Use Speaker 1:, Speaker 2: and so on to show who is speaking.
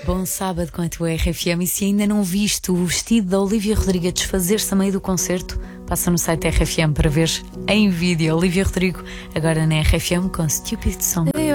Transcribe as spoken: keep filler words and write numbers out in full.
Speaker 1: Bom sábado com a tua R F M. E se ainda não viste o vestido da Olivia Rodrigo a desfazer-se a meio do concerto, passa no site R F M para ver em vídeo. Olivia Rodrigo agora na R F M com Stupid Song.